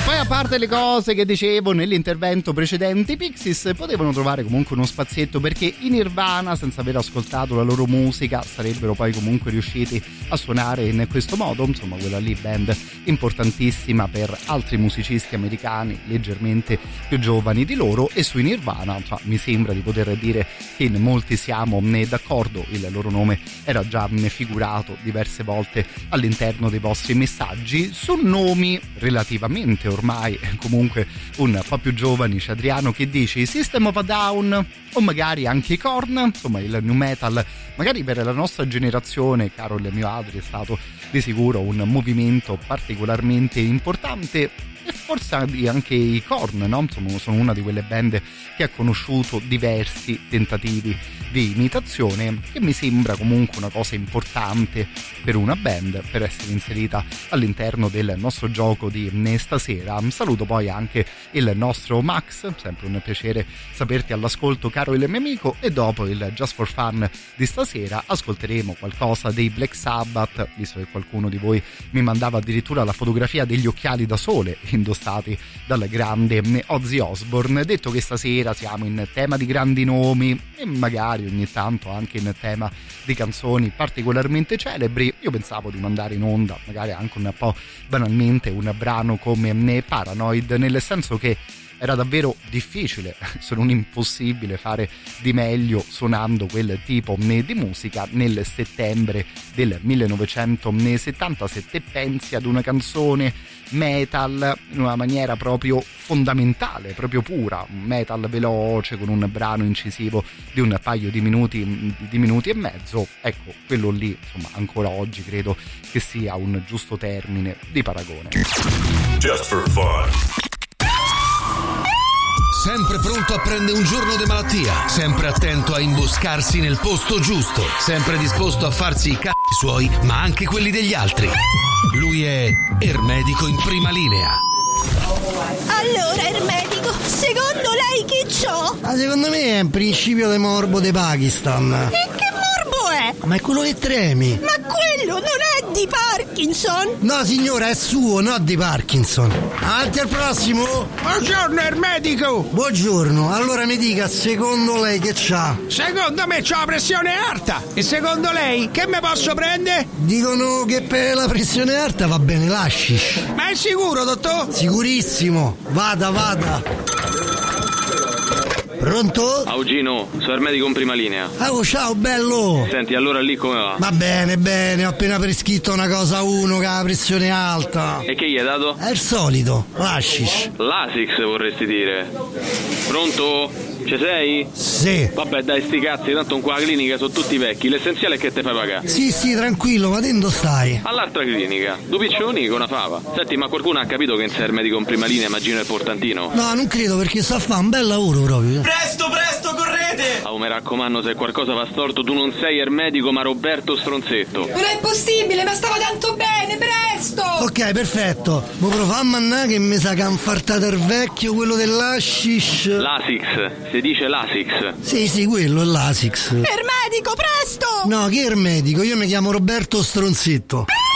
Poi, a parte le cose che dicevo nell'intervento precedente, i Pixies potevano trovare comunque uno spazietto, perché i Nirvana, senza aver ascoltato la loro musica, sarebbero poi comunque riusciti a suonare in questo modo. Insomma, quella lì band importantissima per altri musicisti americani leggermente più giovani di loro, e sui Nirvana, insomma, mi sembra di poter dire che in molti siamo d'accordo. Il loro nome era già figurato diverse volte all'interno dei vostri messaggi. Su nomi relativamente ormai comunque un po' più giovani c'è Adriano che dice System of a Down o magari anche i Korn. Insomma, il nu metal magari per la nostra generazione, caro il mio Adri, è stato di sicuro un movimento particolarmente importante, e forse anche i Korn, no? Insomma, sono una di quelle band che ha conosciuto diversi tentativi di imitazione, che mi sembra comunque una cosa importante per una band per essere inserita all'interno del nostro gioco di stasera. Saluto poi anche il nostro Max, sempre un piacere saperti all'ascolto, caro il mio amico, e dopo il Just for Fun di stasera ascolteremo qualcosa dei Black Sabbath, visto che qualcuno di voi mi mandava addirittura la fotografia degli occhiali da sole indossati dal grande Ozzy Osbourne. Detto che stasera siamo in tema di grandi nomi e magari ogni tanto anche in tema di canzoni particolarmente celebri, io pensavo di mandare in onda magari anche un po' banalmente un brano come Paranoid, nel senso che era davvero difficile, se non impossibile, fare di meglio suonando quel tipo di musica nel settembre del 1977. Pensi ad una canzone metal in una maniera proprio fondamentale, proprio pura, un metal veloce con un brano incisivo di un paio di minuti e mezzo. Ecco, quello lì, insomma, ancora oggi credo che sia un giusto termine di paragone. Just for fun. Sempre pronto a prendere un giorno di malattia, sempre attento a imboscarsi nel posto giusto, sempre disposto a farsi i cazzi suoi, ma anche quelli degli altri. Lui è Ermedico in prima linea. Allora, Ermedico, secondo lei chi c'ho? Secondo me è un principio di morbo di Pakistan. E che morbo è? Ma è quello che tremi. Ma quello non è di Parkinson? No signora, è suo, no di Parkinson. Avanti al prossimo. Buongiorno Ermedico. Buongiorno, allora mi dica, secondo lei che c'ha? Secondo me c'ho la pressione alta. E secondo lei che me posso prendere? Dicono che per la pressione alta va bene l'hashish. Ma è sicuro, dottor? Sicurissimo, vada. Pronto? Augino, sono Ermedico in prima linea. Oh, ciao bello. Senti, allora lì come va? Va bene, ho appena prescritto una cosa a uno che ha la pressione alta. E che gli hai dato? È il solito, l'hashish. L'Asix vorresti dire. Pronto? Ci sei? Sì. Vabbè dai, sti cazzi, tanto in qua la clinica sono tutti vecchi, l'essenziale è che te fai pagare. Sì, tranquillo, ma dove stai? All'altra clinica, due piccioni con una fava. Senti, ma qualcuno ha capito che in sei Ermedico in prima linea, immagino il portantino? No, non credo, perché sta a fare un bel lavoro proprio. Presto, correte! Oh, mi raccomando, se qualcosa va storto, tu non sei Ermedico ma Roberto Stronzetto. Non è possibile, ma stava tanto bene, presto! Ok, perfetto. Mo profammo a che mi sa che han fartato il vecchio, quello dell'hashish. L'Asix, si dice l'Asix. Sì, quello è l'Asix. Ermedico, presto! No, che Ermedico? Io mi chiamo Roberto Stronzetto.